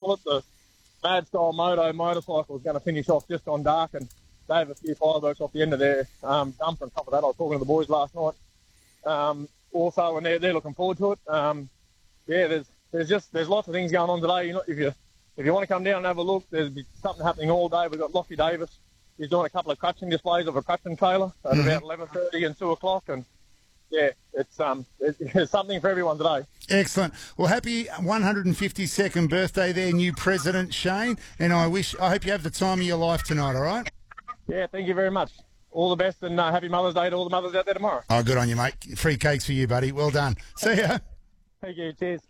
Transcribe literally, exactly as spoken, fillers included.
call it. The Mad Style Moto motorcycle is going to finish off just on dark, and they have a few fireworks off the end of their um, dump. On top of that, I was talking to the boys last night. Um, also, and they're, they're looking forward to it. Um, yeah, there's there's just there's lots of things going on today. You know, if you if you want to come down and have a look, there's something happening all day. We've got Lockie Davis. He's doing a couple of crutching displays of a crutching trailer at mm-hmm. about eleven thirty and two o'clock, and yeah, it's um, it's something for everyone today. Excellent. Well, happy one hundred fifty-second birthday there, new president Shane, and I wish I hope you have the time of your life tonight. All right. Yeah, thank you very much. All the best, and uh, happy Mother's Day to all the mothers out there tomorrow. Oh, good on you, mate. Free cakes for you, buddy. Well done. See ya. Thank you. Cheers.